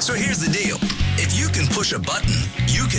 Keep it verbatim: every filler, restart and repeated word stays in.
So here's the deal. If you can push a button, you can